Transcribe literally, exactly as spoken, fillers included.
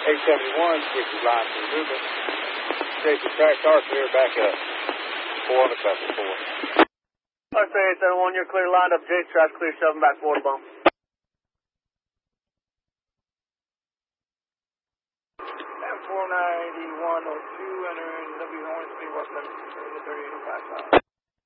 eight seventy-one, switches line to movement. Station track car clear back up. Four on the cluster, four. Let's say eight seven one, you're clear lined up. J track clear, shoving back forward bump. four ninety-one oh two, entering W Hornsby, Westland, thirty-eight oh five.